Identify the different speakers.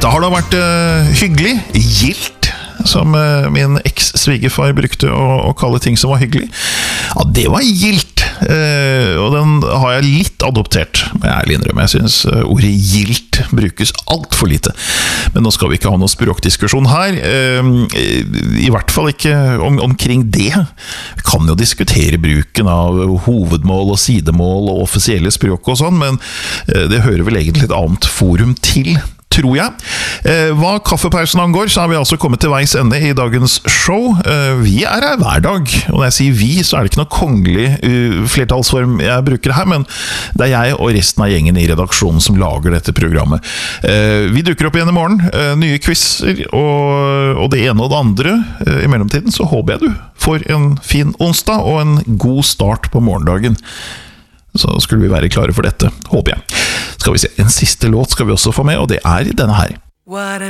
Speaker 1: Dette har da vært hyggelig, gildt, som min eks-svigerfar brukte å kalle ting som var hyggelig. Ja, det var gildt, og den har jeg litt adoptert. Men jeg ærlig innrømmer, jeg synes ordet gildt brukes alt for lite. Men nå skal vi ikke ha noen språkdiskusjon her, i hvert fall ikke omkring det. Vi kan jo diskutere bruken av hovedmål og sidemål og offisielle språk og sånn, men det hører vel egentlig et annet forum til, tror jeg. Hva kaffepausen angår, så har vi altså kommet til veis ende i dagens show. Vi her hver dag, og når jeg sier vi, så er det ikke noe kongelig flertallsform jeg bruker her, men det er jeg og resten av gjengen i redaksjonen som lager dette programmet. Vi dukker opp igjen i morgen, nye quizzer og det ene og det andre. I mellomtiden så håper jeg du får en fin onsdag og en god start på morgendagen. Så skulle vi være klare for dette, håper jeg. Skal vi se, en siste låt skal vi også få med, og det er denne her.